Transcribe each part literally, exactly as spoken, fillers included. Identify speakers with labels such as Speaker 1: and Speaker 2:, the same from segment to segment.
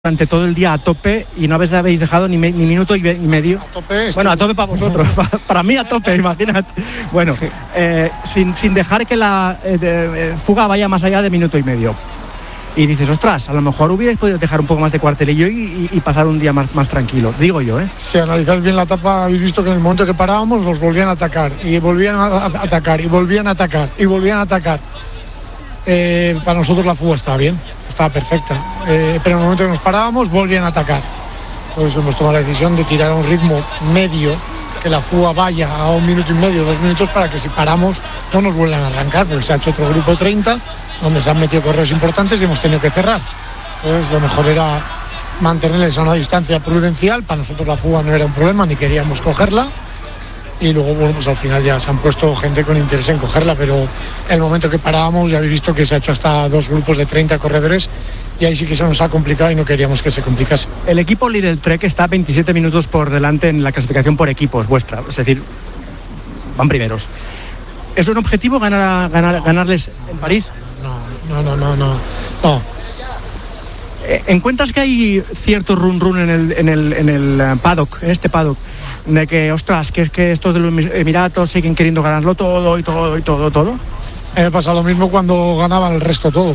Speaker 1: durante todo el día a tope y no habéis, habéis dejado ni, me, ni minuto y, ve, y medio.
Speaker 2: A tope es
Speaker 1: bueno, a tope para vosotros, para, para mí a tope, imagínate. Bueno, eh, sin, sin dejar que la eh, de, eh, fuga vaya más allá de minuto y medio. Y dices, ostras, a lo mejor hubierais podido dejar un poco más de cuartelillo y, y, y pasar un día más, más tranquilo, digo yo, ¿eh?
Speaker 2: Si analizáis bien la etapa, habéis visto que en el momento que parábamos los volvían a atacar, y volvían a, a atacar, y volvían a atacar, y volvían a atacar. Eh, para nosotros la fuga estaba bien, estaba perfecta, eh, pero en el momento que nos parábamos volvían a atacar. Entonces hemos tomado la decisión de tirar a un ritmo medio, que la fuga vaya a un minuto y medio, dos minutos, para que si paramos no nos vuelvan a arrancar, porque se ha hecho otro grupo treinta, donde se han metido correos importantes y hemos tenido que cerrar. Entonces lo mejor era mantenerles a una distancia prudencial. Para nosotros la fuga no era un problema, ni queríamos cogerla. Y luego, bueno, pues al final ya se han puesto gente con interés en cogerla, pero el momento que parábamos ya habéis visto que se ha hecho hasta dos grupos de treinta corredores y ahí sí que se nos ha complicado y no queríamos que se complicase.
Speaker 1: El equipo Lidl Trek está veintisiete minutos por delante en la clasificación por equipos vuestra, es decir, van primeros. ¿Es un objetivo ganar, ganar, ganarles en París?
Speaker 2: No, no, no, no, no. no.
Speaker 1: ¿Encuentras que hay cierto run run en el, en el, en el paddock, en este paddock, de que, ostras, que es que estos de los Emiratos siguen queriendo ganarlo todo y todo y todo, todo?
Speaker 2: Me pasa lo mismo cuando ganaban el resto todo.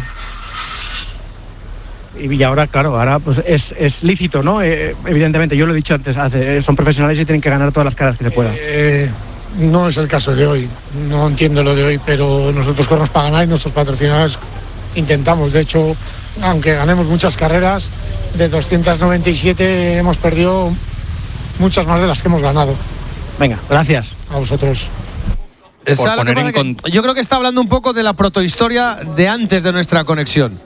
Speaker 1: Y ahora, claro, ahora pues es, es lícito, ¿no? Eh, evidentemente, yo lo he dicho antes, hace, son profesionales y tienen que ganar todas las caras que se puedan.
Speaker 2: Eh, no es el caso de hoy, no entiendo lo de hoy, pero nosotros corremos para ganar y nuestros patrocinadores intentamos. De hecho, aunque ganemos muchas carreras, de doscientas noventa y siete hemos perdido muchas más de las que hemos ganado.
Speaker 1: Venga, gracias.
Speaker 2: A vosotros.
Speaker 3: Por poner en cont- Yo creo que está hablando un poco de la protohistoria de antes de nuestra conexión.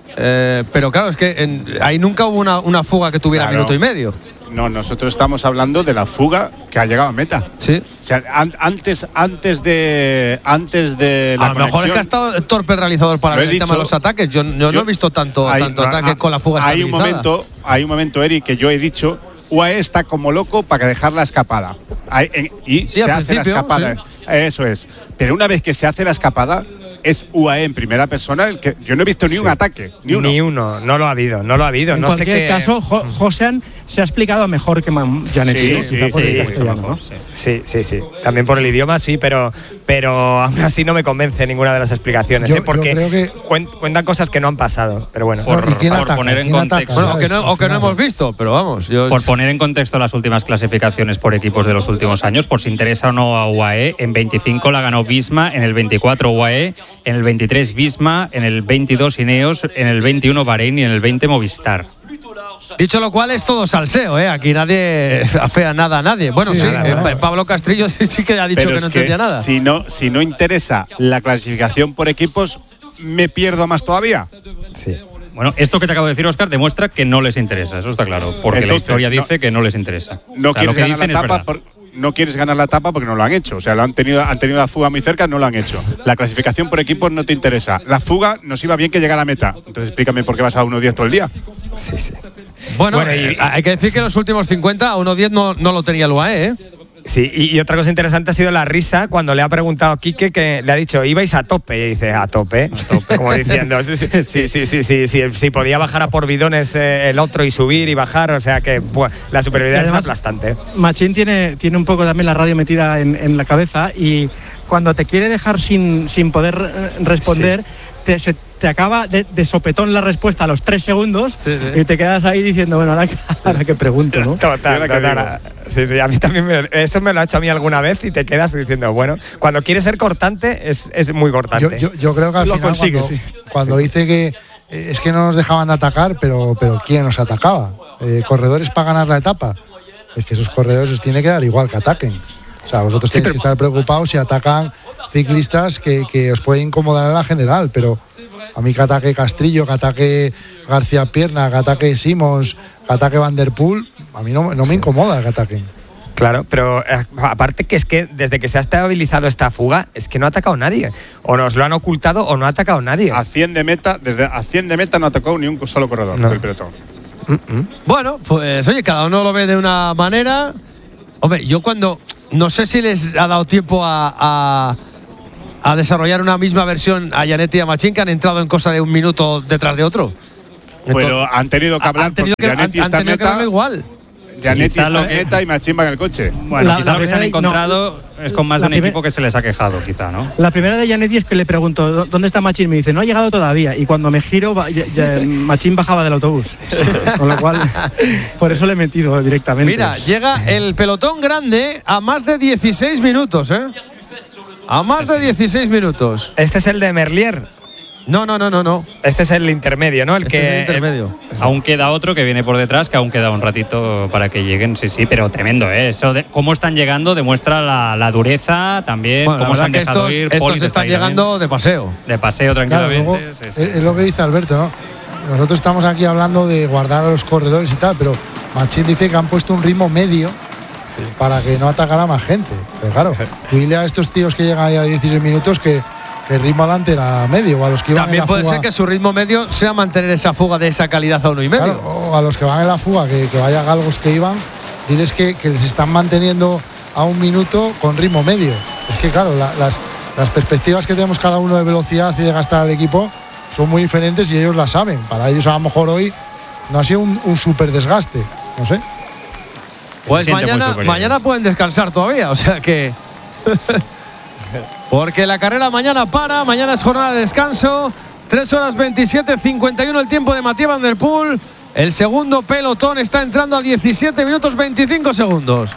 Speaker 3: Eh, pero claro, es que en, ahí nunca hubo una, una fuga que tuviera
Speaker 4: Claro.
Speaker 3: minuto y medio.
Speaker 4: No, nosotros estamos hablando de la fuga que ha llegado a meta.
Speaker 3: Sí.
Speaker 4: O sea, an- antes, antes de, antes de la
Speaker 3: A lo mejor es que ha estado torpe el realizador para
Speaker 4: Lo he
Speaker 3: ver el tema
Speaker 4: dicho.
Speaker 3: de los ataques. Yo, yo no
Speaker 4: Yo-
Speaker 3: he visto tanto,
Speaker 4: hay-
Speaker 3: tanto ataque
Speaker 4: ah,
Speaker 3: con la fuga
Speaker 4: hay un
Speaker 3: estabilizada.
Speaker 4: momento, hay un momento, Eric, que yo he dicho, U A E está como loco para dejar la escapada. Hay- en- y
Speaker 3: Sí,
Speaker 4: se
Speaker 3: al
Speaker 4: hace la
Speaker 3: principio,
Speaker 4: escapada.
Speaker 3: sí.
Speaker 4: Eso es. Pero una vez que se hace la escapada, es U A E en primera persona el que yo no he visto ni
Speaker 5: Sí.
Speaker 4: un ataque, ni uno.
Speaker 5: Ni uno, no lo ha habido, no lo ha habido.
Speaker 1: En
Speaker 5: no sé
Speaker 1: cualquier
Speaker 5: qué.
Speaker 1: caso, jo- Josean se ha explicado mejor que Janet.
Speaker 4: Sí,
Speaker 1: ¿no?
Speaker 4: sí,
Speaker 1: Quizá por
Speaker 4: sí,
Speaker 1: el
Speaker 4: mucho
Speaker 1: castellano,
Speaker 4: mejor,
Speaker 1: ¿no?
Speaker 4: sí.
Speaker 5: Sí, sí, sí. También por el idioma, sí, pero, pero aún así no me convence ninguna de las explicaciones,
Speaker 6: Yo-
Speaker 5: ¿eh? Porque
Speaker 6: yo creo que-
Speaker 5: cuen- cuentan cosas que no han pasado. Pero bueno.
Speaker 7: Por-
Speaker 6: ¿Y quién
Speaker 7: por
Speaker 6: ataca?
Speaker 7: poner en
Speaker 6: ¿Quién
Speaker 7: contexto.
Speaker 6: ataca?
Speaker 3: Bueno, o que,
Speaker 6: ¿Sabes?
Speaker 3: no, o que no
Speaker 6: Al final.
Speaker 3: hemos visto, pero vamos. Yo,
Speaker 7: Por poner en contexto las últimas clasificaciones por equipos de los últimos años, por si interesa o no a U A E, en veinticinco la ganó Visma, en el veinticuatro U A E, en el veintitrés Visma, en el veintidós Ineos, en el veintiuno Bahrein y en el veinte Movistar.
Speaker 3: Dicho lo cual, es todo salseo, ¿eh? Aquí nadie afea nada a nadie. Bueno, sí,
Speaker 6: Sí,
Speaker 3: eh,
Speaker 6: nada, nada.
Speaker 3: Pablo Castrillo sí que ha dicho
Speaker 4: Pero
Speaker 3: que
Speaker 4: es
Speaker 3: no entendía
Speaker 4: que
Speaker 3: nada.
Speaker 4: Si no, si no interesa la clasificación por equipos, me pierdo más todavía.
Speaker 5: Sí.
Speaker 7: Bueno, esto que te acabo de decir, Óscar, demuestra que no les interesa, eso está claro, porque
Speaker 4: Entonces,
Speaker 7: la historia
Speaker 4: no-
Speaker 7: dice que no les interesa.
Speaker 4: No
Speaker 7: O sea, lo
Speaker 4: quieres
Speaker 7: que
Speaker 4: ganar
Speaker 7: dicen
Speaker 4: la
Speaker 7: es
Speaker 4: etapa
Speaker 7: verdad.
Speaker 4: por- no quieres ganar la etapa porque no lo han hecho. O sea, lo han tenido, han tenido la fuga muy cerca, no lo han hecho. La clasificación por equipos no te interesa. La fuga nos iba bien que llegara a meta. Entonces explícame por qué vas a uno diez todo el día.
Speaker 5: Sí, sí.
Speaker 3: Bueno,
Speaker 5: Bueno, y-
Speaker 3: eh, hay que decir que en los últimos cincuenta a uno diez no, no lo tenía el U A E, ¿eh?
Speaker 5: Sí, y, y otra cosa interesante ha sido la risa cuando le ha preguntado a Quique, que le ha dicho, ibais a tope, y dice, a tope, como diciendo, sí, sí, sí, sí, sí, sí, sí, si podía bajar a por bidones eh, el otro y subir y bajar, o sea que buah, la superioridad
Speaker 1: Y además,
Speaker 5: es aplastante.
Speaker 1: Machín tiene, tiene un poco también la radio metida en, en la cabeza y cuando te quiere dejar sin, sin poder eh, responder, te, se, te acaba de, de sopetón la respuesta a los tres segundos
Speaker 3: Sí, sí.
Speaker 1: y te quedas ahí diciendo, bueno, ahora, que- ahora que pregunto, ¿no?
Speaker 5: Total,
Speaker 4: Yo la que
Speaker 5: total. Sí, sí, a mí también me- eso me lo ha hecho a mí alguna vez y te quedas diciendo, bueno, cuando quieres ser cortante es, es muy
Speaker 6: Yo,
Speaker 5: cortante.
Speaker 6: yo, yo creo que al
Speaker 1: Lo
Speaker 6: final
Speaker 1: consigue,
Speaker 6: cuando,
Speaker 1: sí.
Speaker 6: cuando dice que eh, es que no nos dejaban de atacar, pero, pero ¿quién nos atacaba? Eh, ¿Corredores para ganar la etapa? Es que esos corredores os tiene que dar igual que ataquen. O sea, vosotros tenéis que estar preocupados si atacan ciclistas que, que os pueden incomodar en la general, pero a mí que ataque Castrillo, que ataque García Pierna, que ataque Simons, que ataque Van der Poel, a mí no, no me incomoda que ataquen.
Speaker 5: Claro, pero eh, aparte que es que desde que se ha estabilizado esta fuga, es que no ha atacado nadie. O nos lo han ocultado o no ha atacado nadie.
Speaker 4: A cien de meta, desde a cien de meta no ha tocado ni un solo corredor
Speaker 5: No.
Speaker 4: del pelotón.
Speaker 3: Bueno, pues oye, cada uno lo ve de una manera. Hombre, yo cuando. No sé si les ha dado tiempo a, a, a desarrollar una misma versión a Janet y a Machín, que han entrado en cosa de un minuto detrás de otro.
Speaker 4: Pero han tenido que hablar
Speaker 3: han tenido
Speaker 4: porque
Speaker 3: que,
Speaker 4: Zanetti
Speaker 3: han,
Speaker 4: está
Speaker 3: han tenido que
Speaker 4: meta.
Speaker 3: darlo igual.
Speaker 4: Janetti está
Speaker 7: lo que-
Speaker 4: neta y Machimba en el coche.
Speaker 7: Bueno,
Speaker 1: La-
Speaker 7: quizá
Speaker 1: la
Speaker 7: lo que se han
Speaker 1: primera-
Speaker 7: encontrado es con más
Speaker 1: la
Speaker 7: de un
Speaker 1: primer-
Speaker 7: equipo que se les ha quejado, quizá, ¿no?
Speaker 1: La primera de Janetti es que le pregunto, ¿dónde está Machín? Me dice, no ha llegado todavía. Y cuando me giro, va- ya- ya- Machín bajaba del autobús. Con lo cual, por eso le he metido directamente.
Speaker 3: Mira, llega el pelotón grande a más de dieciséis minutos, ¿eh? A más de dieciséis minutos.
Speaker 5: Este es el de Merlier.
Speaker 3: No, no, no, no, no.
Speaker 5: Este es el intermedio, ¿no? El
Speaker 3: Este
Speaker 5: que
Speaker 3: es el intermedio.
Speaker 7: Aún queda otro que viene por detrás, que aún queda un ratito para que lleguen, sí, sí, pero tremendo, ¿eh? Eso de cómo están llegando demuestra la, la dureza también,
Speaker 3: Bueno, la
Speaker 7: cómo se
Speaker 3: verdad
Speaker 7: han
Speaker 3: que
Speaker 7: dejado
Speaker 3: estos,
Speaker 7: ir.
Speaker 3: estos
Speaker 7: Polis está
Speaker 3: están
Speaker 7: ahí
Speaker 3: llegando
Speaker 7: también,
Speaker 3: de paseo.
Speaker 7: de paseo
Speaker 6: Claro,
Speaker 7: tranquilamente.
Speaker 6: luego,
Speaker 7: sí, sí.
Speaker 6: es es lo que dice Alberto, ¿no? Nosotros estamos aquí hablando de guardar a los corredores y tal, pero Machín dice que han puesto un ritmo medio para que no atacara más gente. Pero claro, tú dile a estos tíos que llegan ahí a dieciséis minutos que, que el ritmo adelante era medio, o a los que iban
Speaker 3: También
Speaker 6: en la
Speaker 3: puede
Speaker 6: fuga,
Speaker 3: ser que su ritmo medio sea mantener esa fuga de esa calidad a uno y medio.
Speaker 6: claro, o a los que van en la fuga, que, que vaya galgos que iban, diles que, que les están manteniendo a un minuto con ritmo medio. Es que claro, la- las, las perspectivas que tenemos cada uno de velocidad y de gastar al equipo son muy diferentes y ellos la saben. Para ellos a lo mejor hoy no ha sido un, un súper desgaste, no sé.
Speaker 3: Pues
Speaker 7: Se siente muy
Speaker 3: mañana,
Speaker 7: superior.
Speaker 3: mañana pueden descansar todavía, o sea que. Porque la carrera mañana para, mañana es jornada de descanso. tres horas veintisiete cincuenta y uno el tiempo de Mathieu Van Der Poel. El segundo pelotón está entrando a diecisiete minutos veinticinco segundos.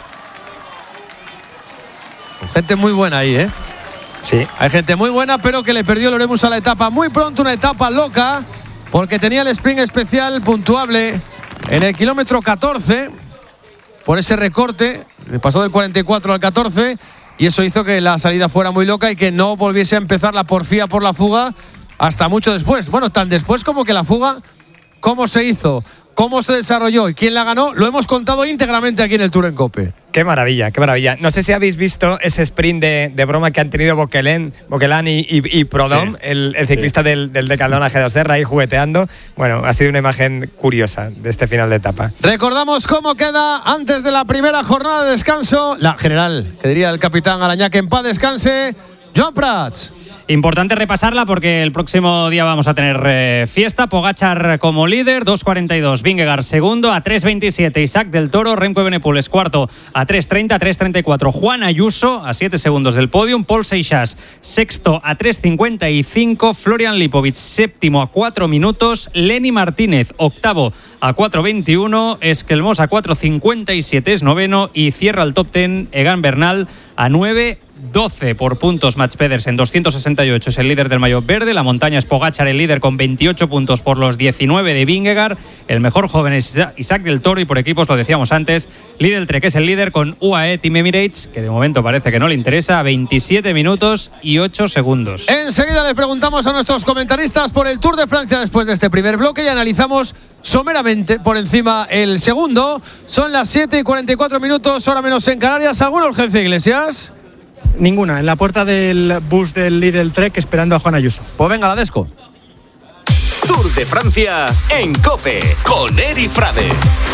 Speaker 3: Gente muy buena ahí, ¿eh?
Speaker 5: Sí.
Speaker 3: Hay gente muy buena, pero que le perdió Loremus a la etapa muy pronto, una etapa loca, porque tenía el sprint especial puntuable en el kilómetro catorce. Por ese recorte, pasó del cuarenta y cuatro al catorce, y eso hizo que la salida fuera muy loca y que no volviese a empezar la porfía por la fuga hasta mucho después. Bueno, tan después como que la fuga, cómo se hizo, cómo se desarrolló y quién la ganó, lo hemos contado íntegramente aquí en el Tour en Cope.
Speaker 5: Qué maravilla, qué maravilla. No sé si habéis visto ese sprint de, de broma que han tenido Boquelén, Boquelán y, y, y Prodom,
Speaker 4: Sí,
Speaker 5: el, el ciclista
Speaker 4: sí.
Speaker 5: del, del Decathlon G dos R ahí jugueteando. Bueno, ha sido una imagen curiosa de este final de etapa.
Speaker 3: Recordamos cómo queda antes de la primera jornada de descanso la general, que diría el capitán Arañá, que en paz descanse, Joan Prats.
Speaker 7: Importante repasarla porque el próximo día vamos a tener eh, fiesta. Pogačar como líder, dos cuarenta y dos. Vingegaard segundo, a tres veintisiete. Isaac del Toro, Remco Evenepoel es cuarto, a tres treinta, a tres treinta y cuatro. Juan Ayuso, a siete segundos del podium. Paul Seixas, sexto, a tres cincuenta y cinco. Florian Lipovic, séptimo, a cuatro minutos. Lenny Martínez, octavo, a cuatro veintiuno. Esquelmos, a cuatro cincuenta y siete, es noveno. Y cierra el top diez, Egan Bernal, a nueve doce por puntos. Mats Pedersen doscientos sesenta y ocho es el líder del maillot verde. La montaña es Pogačar el líder con veintiocho puntos por los diecinueve de Vingegaard. El mejor joven es Isaac del Toro y por equipos lo decíamos antes, Lidl Trek es el líder con U A E Team Emirates, que de momento parece que no le interesa, a veintisiete minutos y ocho segundos.
Speaker 3: Enseguida les preguntamos a nuestros comentaristas por el Tour de Francia después de este primer bloque y analizamos someramente por encima el segundo. Son las siete y cuarenta y cuatro minutos, hora menos en Canarias. ¿Alguna urgencia, Iglesias?
Speaker 1: Ninguna, en la puerta del bus del Lidl Trek esperando a Juan Ayuso.
Speaker 3: Pues venga, la desco.
Speaker 8: Tour de Francia en COPE con Eri Frade.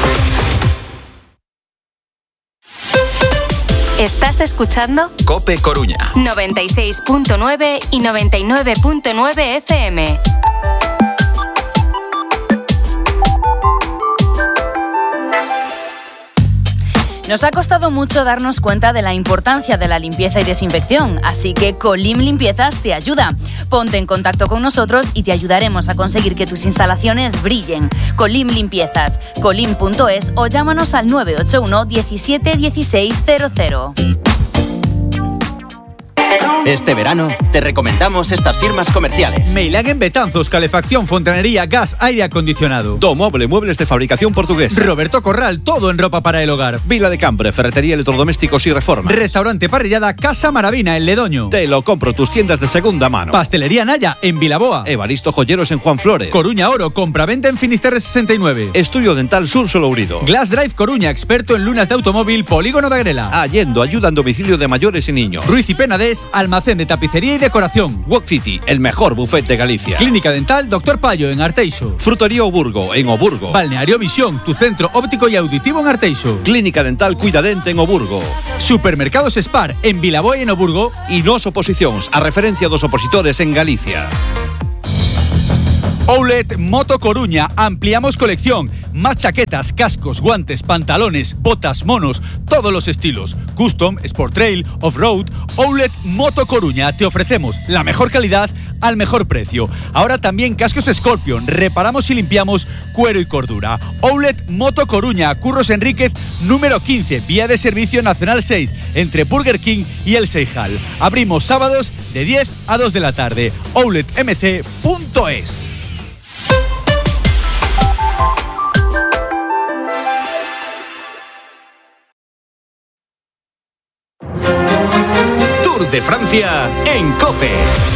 Speaker 9: ¿Estás escuchando?
Speaker 8: COPE Coruña.
Speaker 9: noventa y seis punto nueve y noventa y nueve punto nueve F M. Nos ha costado mucho darnos cuenta de la importancia de la limpieza y desinfección, así que Colim Limpiezas te ayuda. Ponte en contacto con nosotros y te ayudaremos a conseguir que tus instalaciones brillen. Colim Limpiezas, colim punto es o llámanos al nueve ocho uno diecisiete dieciséis cero cero.
Speaker 8: Este verano te recomendamos estas firmas comerciales.
Speaker 10: Meilagen Betanzos, calefacción, fontanería, gas, aire acondicionado.
Speaker 11: Domoble, muebles de fabricación portuguesa.
Speaker 10: Roberto Corral, todo en ropa para el hogar.
Speaker 11: Vila de Cambre, ferretería, electrodomésticos y reformas.
Speaker 10: Restaurante Parrillada Casa Maravina en Ledoño.
Speaker 11: Te lo compro, tus tiendas de segunda mano.
Speaker 10: Pastelería Naya en Vilaboa.
Speaker 11: Evaristo Joyeros en Juan Flores.
Speaker 10: Coruña Oro, compraventa en Finisterre sesenta y nueve.
Speaker 11: Estudio Dental Sur Solourido.
Speaker 10: Glass Drive Coruña, experto en lunas de automóvil, Polígono de Agrela.
Speaker 11: Allendo, ayuda en domicilio de mayores y niños.
Speaker 10: Ruiz y Penades, almacén de tapicería y decoración.
Speaker 11: Walk City, el mejor buffet de Galicia.
Speaker 10: Clínica Dental Doctor Payo en Arteixo.
Speaker 11: Frutería Oburgo en Oburgo.
Speaker 10: Balneario Visión, tu centro óptico y auditivo en Arteixo.
Speaker 11: Clínica Dental Cuidadente en Oburgo.
Speaker 10: Supermercados Spar en Vilaboa y en Oburgo.
Speaker 11: Y nos oposicións, a referencia dos opositores en Galicia.
Speaker 10: Outlet Moto Coruña, ampliamos colección. Más chaquetas, cascos, guantes, pantalones, botas, monos, todos los estilos. Custom, Sport Trail, Off-Road. Outlet Moto Coruña, te ofrecemos la mejor calidad al mejor precio. Ahora también cascos Scorpion, reparamos y limpiamos cuero y cordura. Outlet Moto Coruña, Curros Enríquez, número quince, vía de servicio Nacional seis, entre Burger King y El Seijal. Abrimos sábados de diez a dos de la tarde. outlet m c punto es.
Speaker 8: Tour de Francia en COPE.